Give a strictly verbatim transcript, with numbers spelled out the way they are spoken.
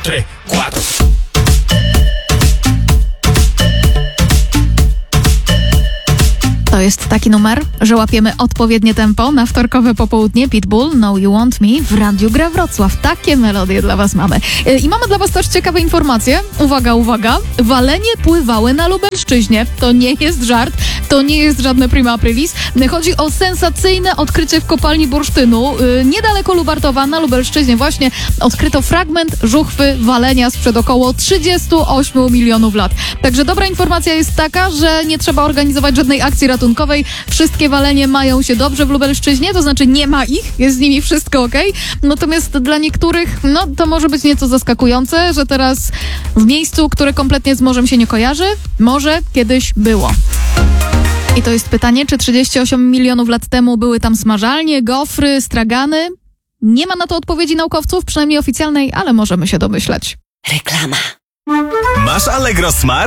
tres, cuatro. To jest taki numer, że łapiemy odpowiednie tempo na wtorkowe popołudnie. Pitbull, Know You Want Me w Radiu Gra Wrocław. Takie melodie dla was mamy. I mamy dla was też ciekawe informacje. Uwaga, uwaga. Walenie pływały na Lubelszczyźnie. To nie jest żart. To nie jest żadne prima aprilis. Chodzi o sensacyjne odkrycie w kopalni bursztynu. Niedaleko Lubartowa, na Lubelszczyźnie właśnie odkryto fragment żuchwy walenia sprzed około trzydziestu ośmiu milionów lat. Także dobra informacja jest taka, że nie trzeba organizować żadnej akcji ratunkowej. Wszystkie walenie mają się dobrze w Lubelszczyźnie, to znaczy nie ma ich, jest z nimi wszystko okej. Natomiast dla niektórych, no to może być nieco zaskakujące, że teraz w miejscu, które kompletnie z morzem się nie kojarzy, może kiedyś było. I to jest pytanie, czy trzydzieści osiem milionów lat temu były tam smażalnie, gofry, stragany? Nie ma na to odpowiedzi naukowców, przynajmniej oficjalnej, ale możemy się domyślać. Reklama. Masz Allegro Smart?